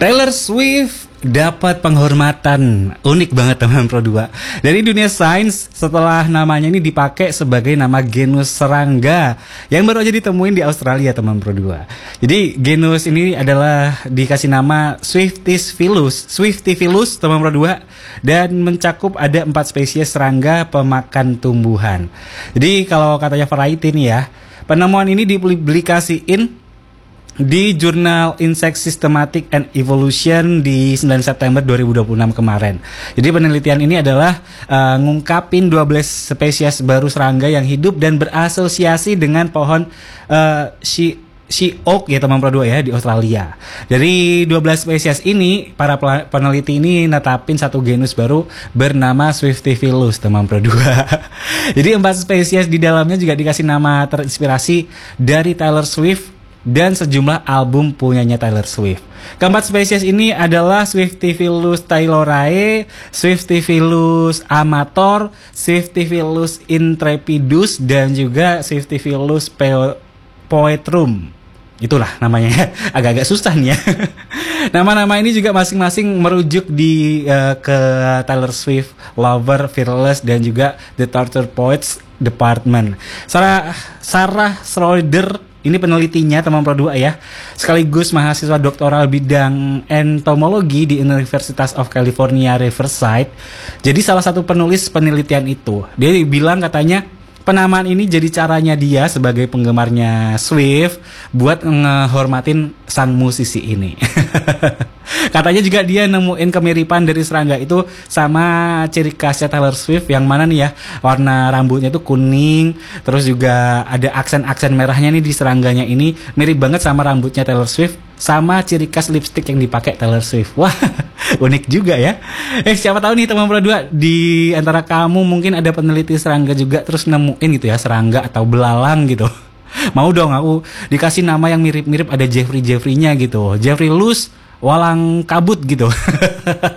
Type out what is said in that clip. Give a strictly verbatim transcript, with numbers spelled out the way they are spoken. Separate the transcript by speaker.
Speaker 1: Taylor Swift dapat penghormatan unik banget teman Pro dua dari dunia sains setelah namanya ini dipakai sebagai nama genus serangga yang baru aja ditemuin di Australia teman Pro dua. Jadi genus ini adalah dikasih nama Swiftivillus, Swiftivillus teman Pro dua, dan mencakup ada empat spesies serangga pemakan tumbuhan. Jadi kalau katanya Variety nih ya, penemuan ini dipublikasiin di jurnal Insect Systematic and Evolution di sembilan September dua ribu dua puluh enam kemarin. Jadi penelitian ini adalah uh, ngungkapin dua belas spesies baru serangga yang hidup dan berasosiasi dengan pohon uh, she She Oak ya teman Pro dua ya di Australia. Dari dua belas spesies ini, para peneliti ini netapin satu genus baru bernama Swiftivillus teman Pro dua. Jadi empat spesies di dalamnya juga dikasih nama terinspirasi dari Taylor Swift dan sejumlah album punyanya Taylor Swift. Keempat spesies ini adalah Swiftivillus taylorae, Swiftivillus amator, Swiftivillus intrepidus, dan juga Swiftivillus poetrum. Itulah namanya, agak-agak susah nih ya. Nama-nama ini juga masing-masing merujuk di uh, ke Taylor Swift Lover, Fearless, dan juga The Torture Poets Department. Sarah Sarah Schroeder ini penelitinya teman Pro dua ya, sekaligus mahasiswa doktoral bidang entomologi di University of California Riverside. Jadi salah satu penulis penelitian itu, dia bilang katanya penamaan ini jadi caranya dia sebagai penggemarnya Swift buat ngehormatin sang musisi ini. Katanya juga dia nemuin kemiripan dari serangga itu sama ciri khasnya Taylor Swift, yang mana nih ya, warna rambutnya itu kuning, terus juga ada aksen-aksen merahnya nih di serangganya ini, mirip banget sama rambutnya Taylor Swift, sama ciri khas lipstick yang dipakai Taylor Swift. Wah, unik juga ya. Eh, siapa tahu nih teman Pro dua di antara kamu mungkin ada peneliti serangga juga terus nemuin gitu ya serangga atau belalang gitu. Mau dong aku dikasih nama yang mirip-mirip, ada Jeffrey Jeffrey-nya gitu. Jeffrey Luz walang kabut gitu.